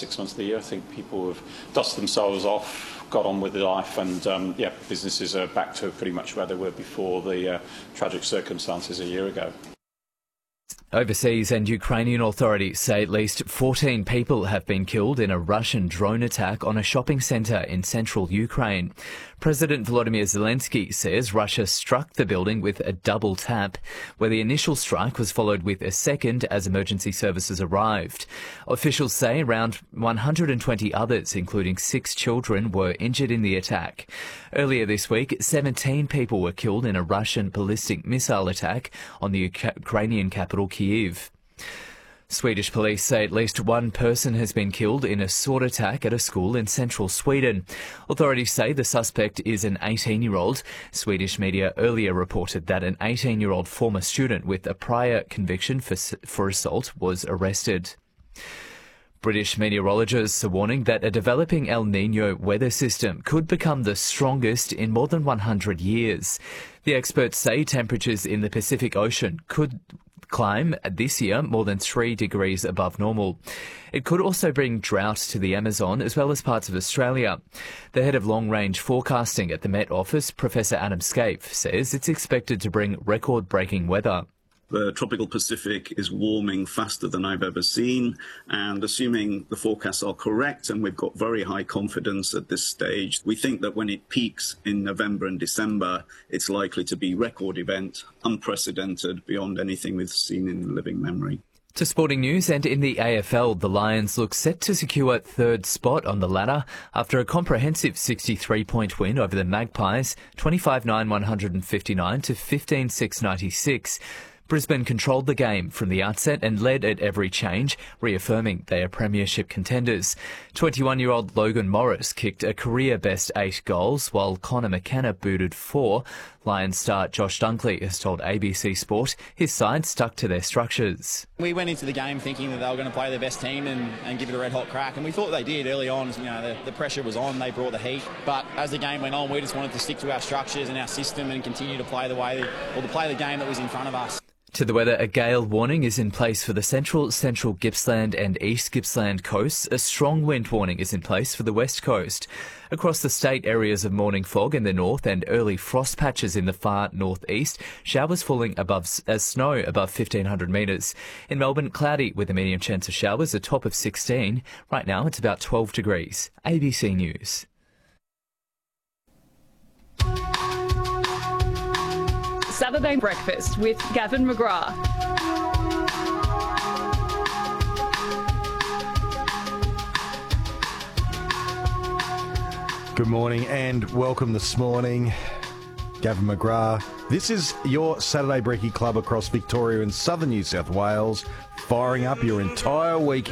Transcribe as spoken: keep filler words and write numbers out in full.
six months of the year. I think people have dusted themselves off, got on with their life, and um, yeah, businesses are back to pretty much where they were before the uh, tragic circumstances a year ago. Overseas and Ukrainian authorities say at least fourteen people have been killed in a Russian drone attack on a shopping centre in central Ukraine. President Volodymyr Zelensky says Russia struck the building with a double tap, where the initial strike was followed with a second as emergency services arrived. Officials say around one hundred twenty others, including six children, were injured in the attack. Earlier this week, seventeen people were killed in a Russian ballistic missile attack on the Ukrainian capital, Kyiv. Swedish police say at least one person has been killed in a sword attack at a school in central Sweden. Authorities say the suspect is an eighteen-year-old. Swedish media earlier reported that an eighteen-year-old former student with a prior conviction for, for assault was arrested. British meteorologists are warning that a developing El Niño weather system could become the strongest in more than one hundred years. The experts say temperatures in the Pacific Ocean could climb this year more than three degrees above normal. It could also bring drought to the Amazon as well as parts of Australia. The head of long-range forecasting at the Met Office, Professor Adam Scaife, says it's expected to bring record-breaking weather. The tropical Pacific is warming faster than I've ever seen, and assuming the forecasts are correct, and we've got very high confidence at this stage, we think that when it peaks in November and December, it's likely to be a record event, unprecedented, beyond anything we've seen in living memory. To sporting news, and in the A F L, the Lions look set to secure third spot on the ladder after a comprehensive sixty-three point win over the Magpies, twenty-five nine one fifty-nine to fifteen six ninety-six. Brisbane controlled the game from the outset and led at every change, reaffirming they are premiership contenders. twenty-one-year-old Logan Morris kicked a career-best eight goals, while Connor McKenna booted four. Lions star Josh Dunkley has told A B C Sport his side stuck to their structures. We went into the game thinking that they were going to play their best team and, and give it a red-hot crack, and we thought they did early on. You know, the, the pressure was on, they brought the heat, but as the game went on, we just wanted to stick to our structures and our system and continue to play the way, or to play the game that was in front of us. To the weather, a gale warning is in place for the central, central Gippsland and east Gippsland coasts. A strong wind warning is in place for the west coast. Across the state, areas of morning fog in the north and early frost patches in the far northeast. Showers falling above as snow above fifteen hundred metres. In Melbourne, cloudy with a medium chance of showers, a top of sixteen. Right now, it's about twelve degrees. A B C News. Saturday Breakfast with Gavin McGrath. Good morning and welcome this morning. Gavin McGrath. This is your Saturday Brekkie Club across Victoria and southern New South Wales, firing up your entire weekend.